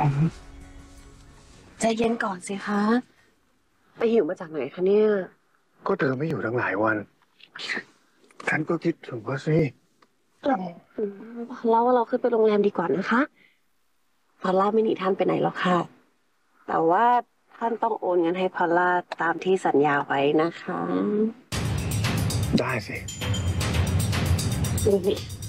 ใจเย็นก่อนสิคะไปหิวมาจากไหนคะเนี่ยก็เธอไม่อยู่ตั้งหลายวัน ฉันก็คิดถึงว่าสิเราขึ้นไปโรงแรมดีกว่านะคะพอลล่าไม่หนีท่านไปไหนหรอกค่ะแต่ว่าท่านต้องโอนเงินให้พอลล่าตามที่สัญญาไว้นะคะได้สินี่